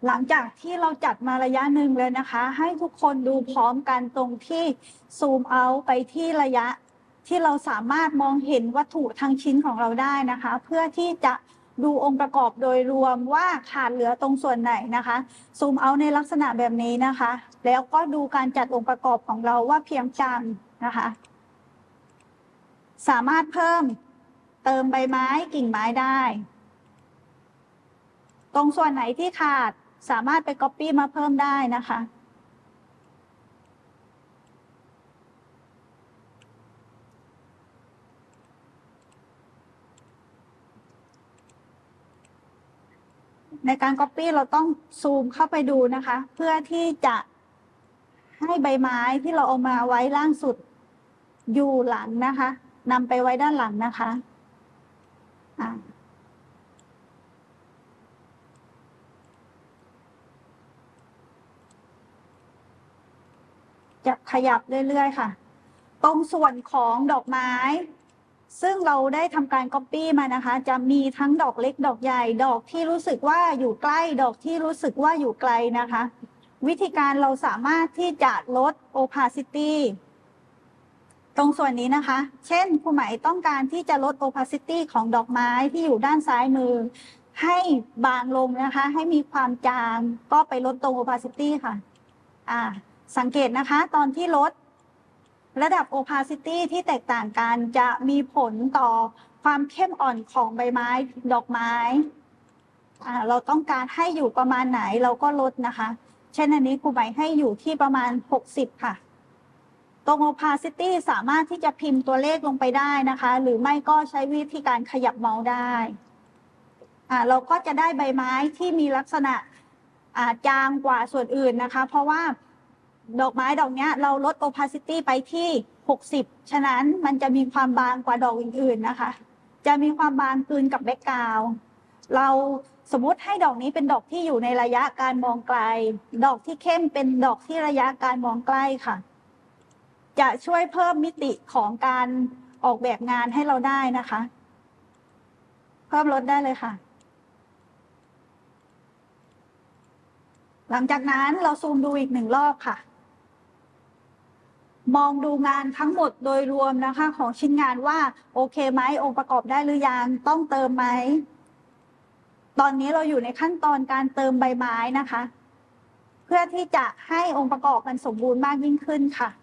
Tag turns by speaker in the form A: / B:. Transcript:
A: หลังจากที่เราจัดมาระยะหนึ่งเลยนะคะ ให้ทุกคนดูพร้อมกันตรงที่ซูมเอาไปที่ระยะที่เราสามารถมองเห็นวัตถุทั้งชิ้นของเราได้นะคะ เพื่อที่จะดูองค์ประกอบโดยรวมว่าขาดเหลือตรงส่วนไหนนะคะซูมเอาในลักษณะแบบนี้นะคะ แล้วก็ดูการจัดองค์ประกอบของเราว่าเพียงพอนะคะสามารถเพิ่มเติมใบไม้กิ่งไม้ได้ตรงส่วนไหนที่ขาดสามารถไป Copy มาเพิ่มได้นะคะในการ Copy เราต้องซูมเข้าไปดูนะคะเพื่อที่จะให้ใบไม้ที่เราเอามาไว้ล่างสุดอยู่หลังนะคะนำไปไว้ด้านหลังนะคะจะขยับเรื่อยๆค่ะตรงส่วนของดอกไม้ซึ่งเราได้ทำการ Copy มานะคะจะมีทั้งดอกเล็กดอกใหญ่ดอกที่รู้สึกว่าอยู่ใกล้ดอกที่รู้สึกว่าอยู่ไกลนะคะวิธีการเราสามารถที่จะลด opacity ตรงส่วนนี้นะคะเช่นครูไหมต้องการที่จะลด opacity ของดอกไม้ที่อยู่ด้านซ้ายมือให้บางลงนะคะให้มีความจางก็ไปลดตรง opacity ค่ะสังเกตนะคะตอนที่ลดระดับ opacity ที่แตกต่างกันจะมีผลต่อความเข้มอ่อนของใบไม้ดอกไม้เราต้องการให้อยู่ประมาณไหนเราก็ลดนะคะเช่นอันนี้ครูไหมให้อยู่ที่ประมาณ60ค่ะตรง opacity สามารถที่จะพิมพ์ตัวเลขลงไปได้นะคะหรือไม่ก็ใช้วิธีการขยับเมาส์ได้เราก็จะได้ใบไม้ที่มีลักษณะจางกว่าส่วนอื่นนะคะเพราะว่าดอกไม้ดอกนี้เราลด opacity ไปที่60ฉะนั้นมันจะมีความบางกว่าดอกอื่นๆนะคะจะมีความบางกลืนกับแบ็กกราวด์เราสมมุติให้ดอกนี้เป็นดอกที่อยู่ในระยะการมองไกลดอกที่เข้มเป็นดอกที่ระยะการมองใกล้ค่ะจะช่วยเพิ่มมิติของการออกแบบงานให้เราได้นะคะเพิ่มลดได้เลยค่ะหลังจากนั้นเราซูมดูอีก1 รอบค่ะมองดูงานทั้งหมดโดยรวมนะคะของชิ้นงานว่าโอเคไหมองค์ประกอบได้หรือยังต้องเติมไหมตอนนี้เราอยู่ในขั้นตอนการเติมใบไม้นะคะเพื่อที่จะให้องค์ประกอบมันสมบูรณ์มากยิ่งขึ้นค่ะ